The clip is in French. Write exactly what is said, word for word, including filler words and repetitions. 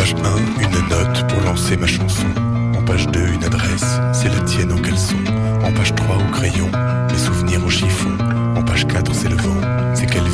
page un, une note pour lancer ma chanson. En page deux, une adresse, c'est la tienne en caleçon. En page trois, au crayon, mes souvenirs au chiffon. En page quatre, c'est le vent, c'est quel